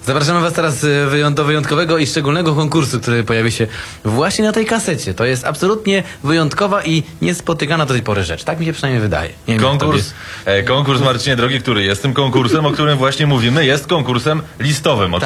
Zapraszamy was teraz do wyjątkowego i szczególnego konkursu, który pojawi się właśnie na tej kasecie. To jest absolutnie wyjątkowa i niespotykana do tej pory rzecz. Tak mi się przynajmniej wydaje. Nie wiem, Konkurs, Marcinie drogi, który jest tym konkursem, o którym właśnie mówimy, jest konkursem listowym.